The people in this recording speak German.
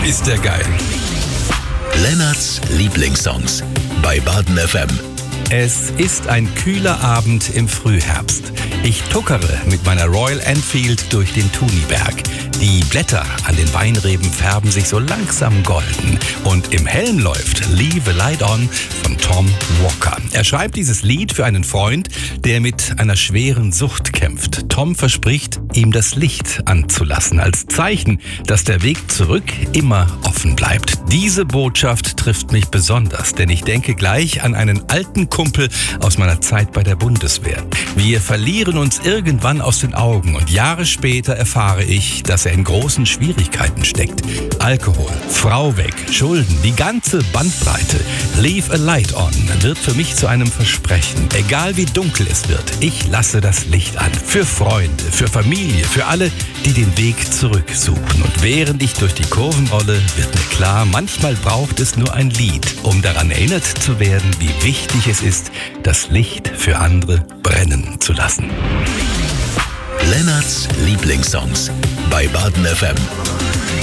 ist der geil. Lennarts Lieblingssongs bei Baden FM. Es ist ein kühler Abend im Frühherbst. Ich tuckere mit meiner Royal Enfield durch den Thuniberg. Die Blätter an den Weinreben färben sich so langsam golden. Und im Helm läuft Leave a Light On von Tom Walker. Er schreibt dieses Lied für einen Freund, der mit einer schweren Sucht kämpft. Tom verspricht, ihm das Licht anzulassen, als Zeichen, dass der Weg zurück immer offen bleibt. Diese Botschaft trifft mich besonders, denn ich denke gleich an einen alten Kumpel aus meiner Zeit bei der Bundeswehr. Wir verlieren uns irgendwann aus den Augen und Jahre später erfahre ich, dass er in großen Schwierigkeiten steckt. Alkohol, Frau weg, Schulden, die ganze Bandbreite. Leave a Light On wird für mich zu einem Versprechen. Egal wie dunkel es wird, ich lasse das Licht an. Für Freunde, für Familie, für alle, die den Weg zurücksuchen. Und während ich durch die Kurven rolle, wird mir klar, manchmal braucht es nur ein Lied, um daran erinnert zu werden, wie wichtig es ist, das Licht für andere brennen zu lassen. Lennarts Lieblingssongs bei Baden FM.